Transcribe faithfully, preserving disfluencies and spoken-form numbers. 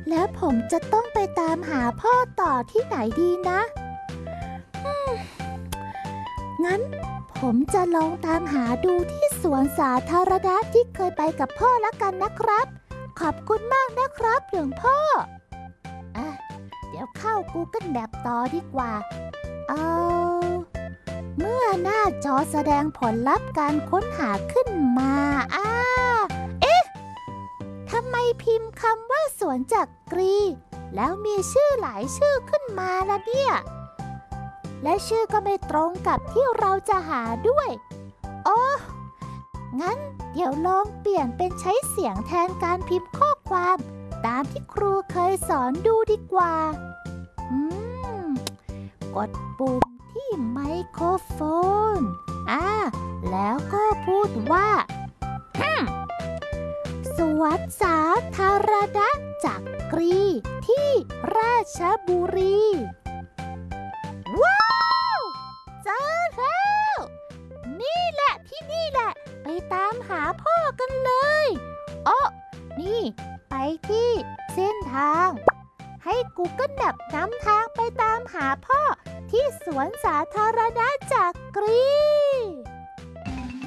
แล้วผมจะต้องไปตามหาพ่อต่อที่ไหนดีนะงั้นผมจะลองตามหาดูที่สวนสาธารณะที่เคยไปกับพ่อละกันนะครับขอบคุณมากนะครับหลวงพ่ออ่ะเดี๋ยวเข้า Google Map ต่อดีกว่าเอาเมื่อหน้าจอแสดงผลลัพธ์การค้นหาขึ้นมาอ้าเอ๊ะทำไมพิมพ์คำว่าสวนจักรีแล้วมีชื่อหลายชื่อขึ้นมาล่ะเนี่ยและชื่อก็ไม่ตรงกับที่เราจะหาด้วยโอ้งั้นเดี๋ยวลองเปลี่ยนเป็นใช้เสียงแทนการพิมพ์ข้อความตามที่ครูเคยสอนดูดีกว่าอืมกดปุ่มที่ไมโครโฟนอ่าแล้วก็พูดว่าสวนสาธารณะจักรีที่ราชบุรีว้าวเจอแล้วนี่แหละที่นี่แหละไปตามหาพ่อกันเลยอ๋อนี่ไปที่เส้นทางให้ Google Map นำทางไปตามหาพ่อที่สวนสาธารณะจักรี